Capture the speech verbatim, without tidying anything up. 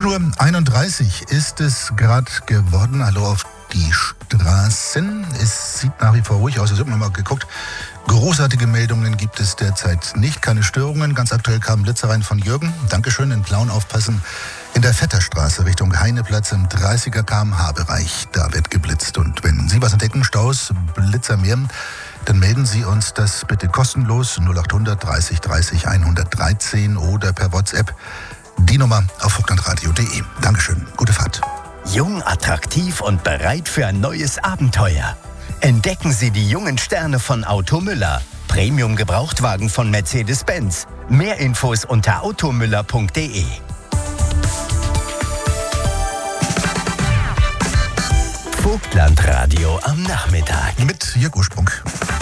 Uhr einunddreißig ist es gerade geworden. Hallo auf die Straßen. Es sieht nach wie vor ruhig aus. Es wird mal geguckt. Großartige Meldungen gibt es derzeit nicht. Keine Störungen. Ganz aktuell kam Blitzer rein von Jürgen. Dankeschön. In Plauen aufpassen. In der Vetterstraße Richtung Heineplatz im dreißiger Kilometer pro Stunde Bereich. Da wird geblitzt. Und wenn Sie was entdecken, Staus, Blitzer mehr, dann melden Sie uns das bitte kostenlos null achthundert dreißig dreißig hundertdreizehn oder per WhatsApp. Die Nummer auf vogtlandradio punkt de. Dankeschön. Gute Fahrt. Jung, attraktiv und bereit für ein neues Abenteuer. Entdecken Sie die jungen Sterne von Auto Müller. Premium-Gebrauchtwagen von Mercedes-Benz. Mehr Infos unter automüller punkt de. Vogtlandradio am Nachmittag. Mit Jörg Ursprung.